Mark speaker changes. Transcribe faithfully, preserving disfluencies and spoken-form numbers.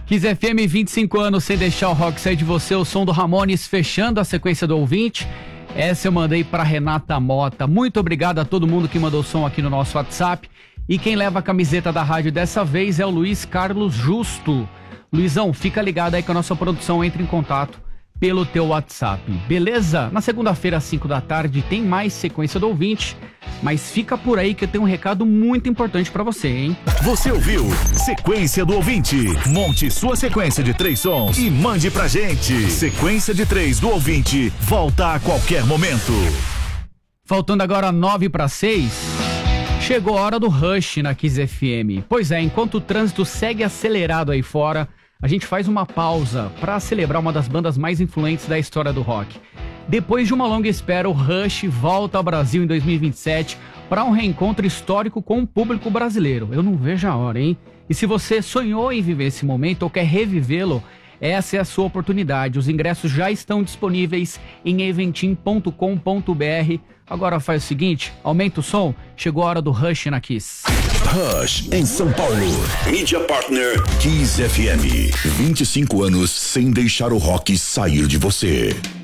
Speaker 1: Kiss F M, vinte e cinco anos sem deixar o rock sair de você. O som do Ramones fechando a sequência do ouvinte. Essa eu mandei pra Renata Mota. Muito obrigado a todo mundo que mandou som aqui no nosso WhatsApp. E quem leva a camiseta da rádio dessa vez é o Luiz Carlos Justo. Luizão, fica ligado aí que a nossa produção entra em contato pelo teu WhatsApp, beleza? Na segunda-feira, às cinco da tarde, tem mais sequência do ouvinte, mas fica por aí que eu tenho um recado muito importante pra você, hein?
Speaker 2: Você ouviu Sequência do Ouvinte. Monte sua sequência de três sons e mande pra gente. Sequência de três do Ouvinte volta a qualquer momento.
Speaker 1: Faltando agora nove para seis, chegou a hora do Rush na Kiss F M. Pois é, enquanto o trânsito segue acelerado aí fora, a gente faz uma pausa para celebrar uma das bandas mais influentes da história do rock. Depois de uma longa espera, o Rush volta ao Brasil em dois mil e vinte e sete para um reencontro histórico com o público brasileiro. Eu não vejo a hora, hein? E se você sonhou em viver esse momento ou quer revivê-lo, essa é a sua oportunidade. Os ingressos já estão disponíveis em eventim ponto com ponto b r. Agora faz o seguinte, aumenta o som, chegou a hora do Rush na Kiss.
Speaker 2: Rush em São Paulo. Mídia Partner Kiss F M. vinte e cinco anos sem deixar o rock sair de você.